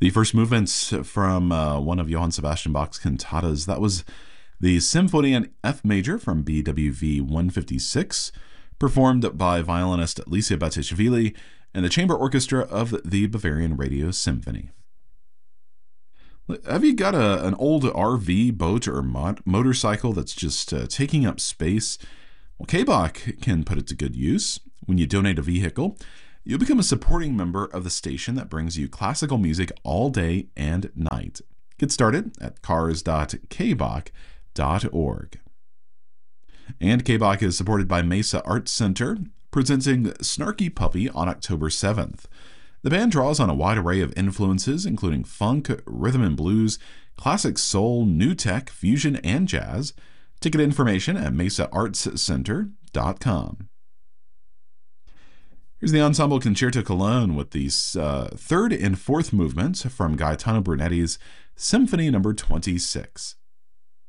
The first movements from one of Johann Sebastian Bach's cantatas, that was the Symphony in F major from BWV 156, performed by violinist Licia Batishvili and the chamber orchestra of the Bavarian Radio Symphony. Have you got an old RV, boat, or motorcycle that's just taking up space? Well, K-Bach can put it to good use. When you donate a vehicle, you'll become a supporting member of the station that brings you classical music all day and night. Get started at cars.kbach.org. And K-Bach is supported by Mesa Arts Center, presenting Snarky Puppy on October 7th. The band draws on a wide array of influences, including funk, rhythm and blues, classic soul, new tech, fusion, and jazz. Ticket information at mesaartscenter.com. Here's the Ensemble Concerto Cologne with the third and fourth movements from Gaetano Brunetti's Symphony No. 26.